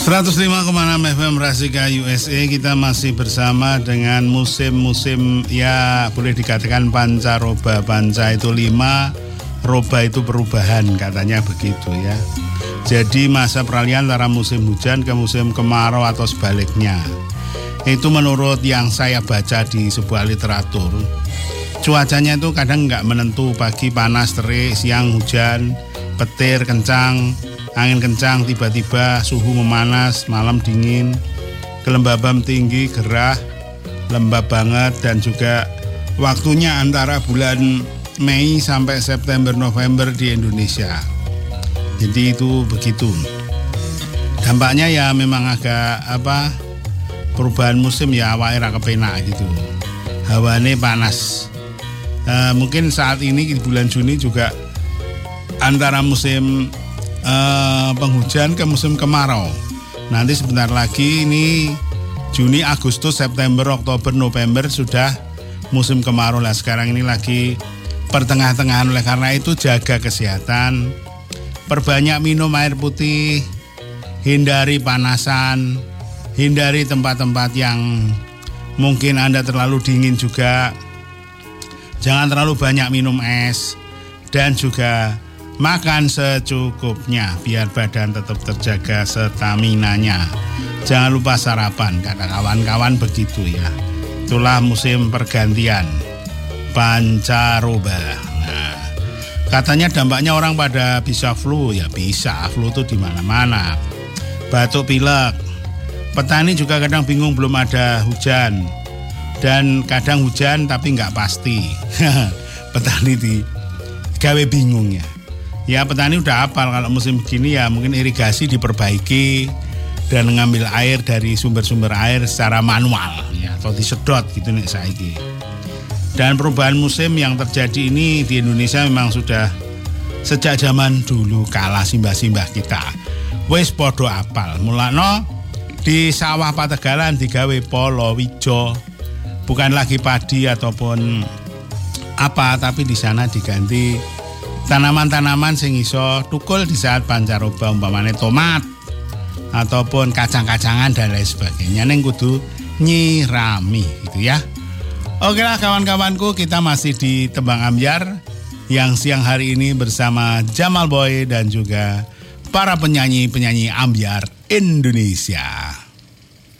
105,6 FM Rasika USA. Kita masih bersama dengan musim-musim ya boleh dikatakan pancaroba. Panca itu 5, roba itu perubahan, katanya begitu ya. Jadi masa peralihan antara musim hujan ke musim kemarau atau sebaliknya. Itu menurut yang saya baca di sebuah literatur. Cuacanya itu kadang nggak menentu, pagi panas terik, siang hujan, petir kencang, angin kencang, tiba-tiba suhu memanas, malam dingin, kelembaban tinggi, gerah, lembab banget, dan juga waktunya antara bulan Mei sampai September November di Indonesia. Jadi itu begitu. Dampaknya ya memang agak perubahan musim ya awake ra kepenak gitu. Hawane panas. Mungkin saat ini di bulan Juni juga antara musim penghujan ke musim kemarau. Nanti sebentar lagi ini Juni, Agustus, September, Oktober, November sudah musim kemarau lah. Sekarang ini lagi pertengah-tengahan, oleh karena itu jaga kesehatan, perbanyak minum air putih, hindari panasan, hindari tempat-tempat yang mungkin Anda terlalu dingin juga. Jangan terlalu banyak minum es dan juga makan secukupnya biar badan tetap terjaga staminanya. Jangan lupa sarapan, kata kawan-kawan begitu ya. Itulah musim pergantian pancaroba. Nah, katanya dampaknya orang pada bisa flu, ya bisa. Flu itu di mana-mana. Batuk pilek. Petani juga kadang bingung, belum ada hujan. Dan kadang hujan tapi nggak pasti. Petani gawe bingung ya. Ya petani udah hafal kalau musim begini ya mungkin irigasi diperbaiki dan mengambil air dari sumber-sumber air secara manual ya, atau disedot gitu nih saiki. Dan perubahan musim yang terjadi ini di Indonesia memang sudah sejak zaman dulu kala simbah-simbah kita. Wis podo apal. Mulane di sawah Pategalan digawe palawija. Bukan lagi padi ataupun apa, tapi di sana diganti tanaman-tanaman sing iso tukul di saat pancaroba, umpamane tomat ataupun kacang-kacangan dan lain sebagainya. Neng kudu nyirami gitu ya. Oke lah kawan-kawanku, kita masih di Tembang Ambyar yang siang hari ini bersama Jamal Boy dan juga para penyanyi-penyanyi ambyar Indonesia.